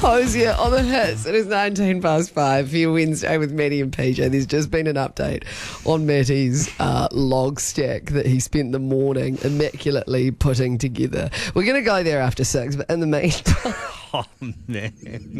Hosier on the hits. It is 19 past 5 for your Wednesday with Matty and PJ. There's just been an update on Matty's log stack that he spent the morning immaculately putting together. We're going to go there after 6, but in the meantime... Oh, man.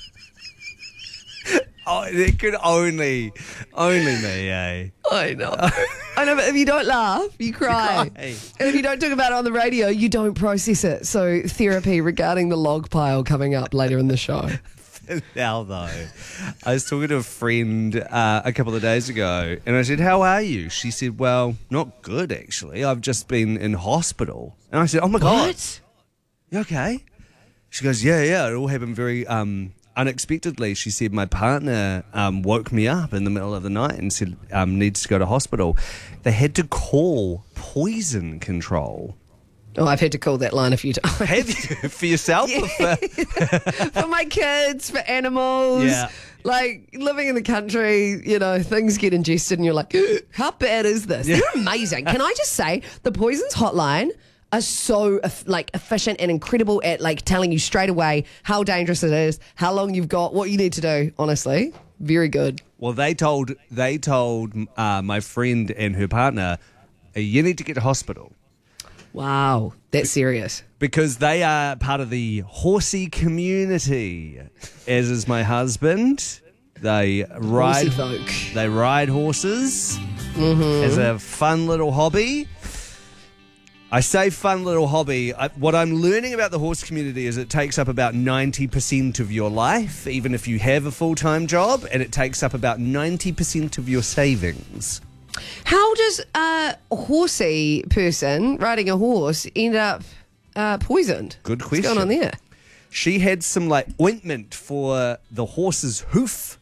Oh, it could only me, eh? I know, but if you don't laugh, you cry. You cry. And if you don't talk about it on the radio, you don't process it. So therapy regarding the log pile coming up later in the show. Now, though, I was talking to a friend a couple of days ago, and I said, "How are you?" She said, "Well, not good, actually. I've just been in hospital." And I said, "Oh, my God. What? You okay?" She goes, yeah. It all happened very unexpectedly. She said, "My partner woke me up in the middle of the night and said needs to go to hospital." They had to call poison control. Oh, I've had to call that line a few times. Have you? For yourself? Yeah. For my kids, for animals. Yeah. Like, living in the country, things get ingested and you're like, how bad is this? Yeah. They're amazing. Can I just say, the Poisons hotline are so efficient and incredible at telling you straight away how dangerous it is, how long you've got, what you need to do. Honestly, very good. Well, they told my friend and her partner, you need to get to hospital. Wow, that's serious. Because they are part of the horsey community, as is my husband. They ride Horsey folk. They ride horses as a fun little hobby. I say fun little hobby. What I'm learning about the horse community is it takes up about 90% of your life, even if you have a full-time job, and it takes up about 90% of your savings. How does a horsey person riding a horse end up poisoned? Good question. What's going on there? She had some ointment for the horse's hoof.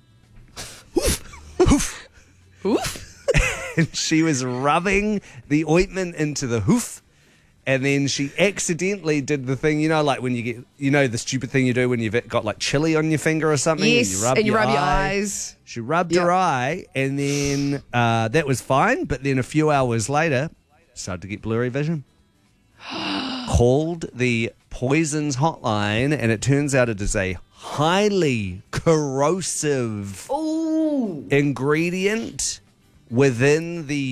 Hoof. Oof. And she was rubbing the ointment into the hoof, and then she accidentally did the thing, when you get, the stupid thing you do when you've got chili on your finger or something. Yes, and you rub your eyes. She rubbed her eye, and then that was fine, but then a few hours later, started to get blurry vision. Called the Poisons hotline, and it turns out it is a highly corrosive ingredient within the